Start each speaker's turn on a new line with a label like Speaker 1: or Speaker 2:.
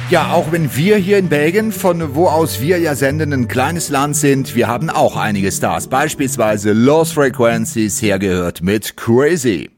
Speaker 1: Ja, auch wenn wir hier in Belgien, von wo aus wir ja senden, ein kleines Land sind, wir haben auch einige Stars. Beispielsweise Lost Frequencies, hergehört mit Crazy.